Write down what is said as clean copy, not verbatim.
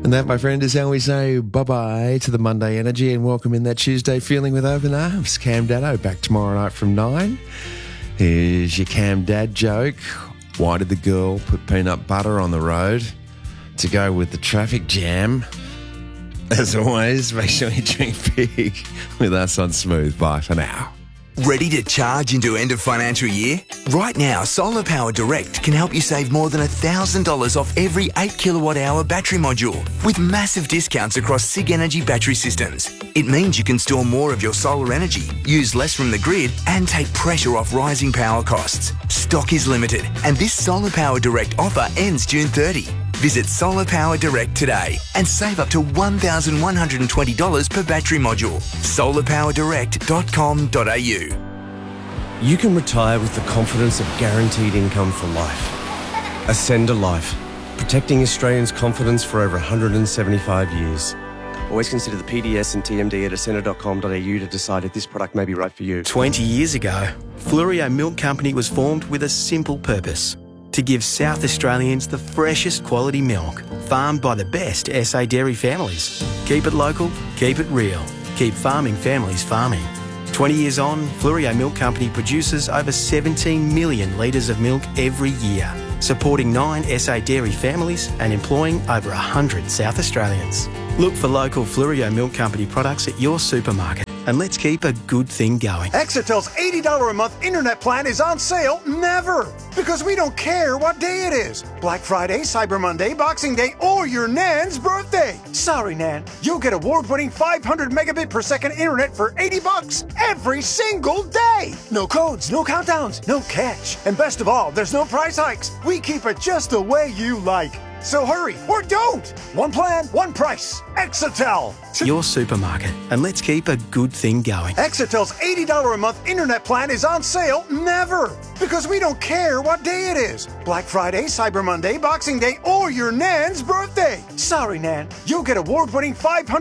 And that, my friend, is how we say bye-bye to the Monday energy and welcome in that Tuesday feeling with open arms. Cam Daddo back tomorrow night from 9. Here's your Cam Dad joke. Why did the girl put peanut butter on the road? To go with the traffic jam. As always, make sure you drink big with us on Smooth. Bye for now. Ready to charge into end of financial year? Right now, Solar Power Direct can help you save more than $1,000 off every 8 kilowatt hour battery module with massive discounts across SIG Energy battery systems. It means you can store more of your solar energy, use less from the grid, and take pressure off rising power costs. Stock is limited, and this Solar Power Direct offer ends June 30. Visit Solar Power Direct today and save up to $1,120 per battery module. solarpowerdirect.com.au. You can retire with the confidence of guaranteed income for life. Ascender Life, protecting Australians' confidence for over 175 years. Always consider the PDS and TMD at ascender.com.au to decide if this product may be right for you. 20 years ago, Fluorio Milk Company was formed with a simple purpose: to give South Australians the freshest quality milk, farmed by the best SA dairy families. Keep it local, keep it real, keep farming families farming. 20 years on, Fluorio Milk Company produces over 17 million litres of milk every year, supporting 9 SA dairy families and employing over 100 South Australians. Look for local Fluorio Milk Company products at your supermarket, and let's keep a good thing going. Exetel's $80 a month internet plan is on sale never, because we don't care what day it is. Black Friday, Cyber Monday, Boxing Day, or your Nan's birthday. Sorry, Nan, you'll get award-winning 500 megabit per second internet for $80 every single day. No codes, no countdowns, no catch. And best of all, there's no price hikes. We keep it just the way you like. So hurry, or don't! One plan, one price. Exetel. Your supermarket, and let's keep a good thing going. Exetel's $80 a month internet plan is on sale never, because we don't care what day it is. Black Friday, Cyber Monday, Boxing Day, or your Nan's birthday. Sorry, Nan, you'll get award-winning 500